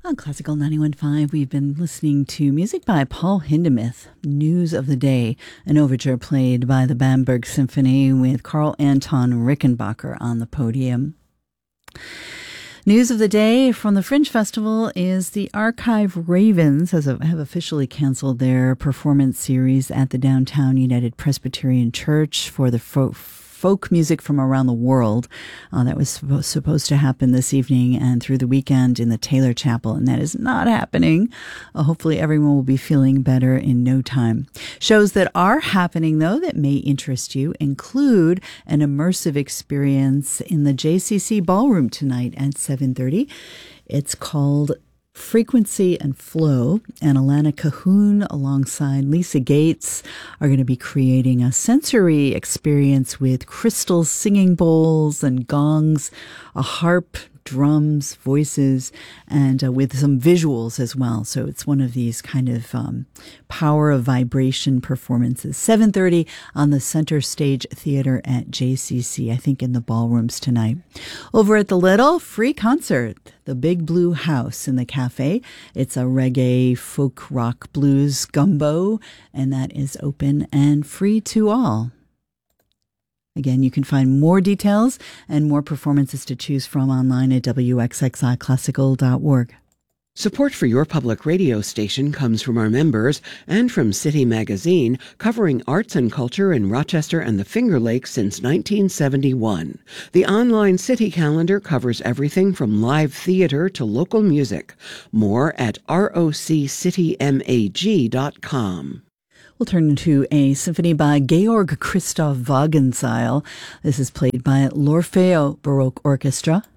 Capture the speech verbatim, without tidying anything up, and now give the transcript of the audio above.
On Classical ninety-one point five, we've been listening to music by Paul Hindemith, News of the Day, an overture played by the Bamberg Symphony with Karl Anton Rickenbacker on the podium. News of the day from the Fringe Festival is the Archive Ravens has a, have officially canceled their performance series at the Downtown United Presbyterian Church for the folk, folk music from around the world. Uh, that was supposed, supposed to happen this evening and through the weekend in the Taylor Chapel, and that is not happening. Uh, hopefully everyone will be feeling better in no time. Shows that are happening, though, that may interest you include an immersive experience in the J C C Ballroom tonight at seven thirty. It's called Frequency and Flow, and Alana Cahoon alongside Lisa Gates are going to be creating a sensory experience with crystal singing bowls and gongs, a harp, drums, voices, and uh, with some visuals as well. So it's one of these kind of um, power of vibration performances. seven thirty on the Center Stage Theater at J C C, I think in the ballrooms tonight. Over at the Little, free concert, the Big Blue House in the cafe. It's a reggae, folk, rock, blues gumbo, and that is open and free to all. Again, you can find more details and more performances to choose from online at w x x i classical dot org. Support for your public radio station comes from our members and from City Magazine, covering arts and culture in Rochester and the Finger Lakes since nineteen seventy-one. The online City calendar covers everything from live theater to local music. More at roc city mag dot com. We'll turn to a symphony by Georg Christoph Wagenseil. This is played by l'Orfeo Baroque Orchestra.